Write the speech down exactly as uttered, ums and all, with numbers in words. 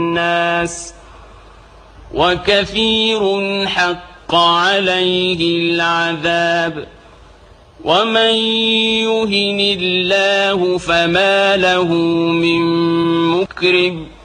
الناس وكثير حق عليه العذاب ومن يهن الله فما له من مكرم